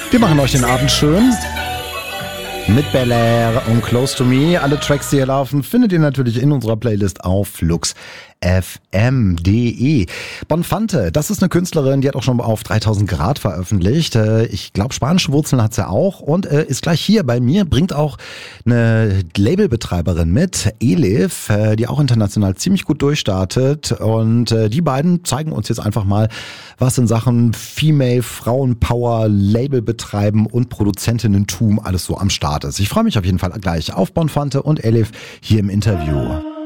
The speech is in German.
Wir machen euch den Abend schön. Mit Bel Air und Close to Me. Alle Tracks, die hier laufen, findet ihr natürlich in unserer Playlist auf fluxfm.de. Bonfante, das ist eine Künstlerin, die hat auch schon auf 3000 Grad veröffentlicht. Ich glaube, spanische Wurzeln hat sie auch und ist gleich hier bei mir, bringt auch eine Labelbetreiberin mit, Elif, die auch international ziemlich gut durchstartet. Und die beiden zeigen uns jetzt einfach mal, was in Sachen Female, Frauenpower, Label betreiben und Produzentinnentum alles so am Start ist. Ich freue mich auf jeden Fall gleich auf Bonfante und Elif hier im Interview.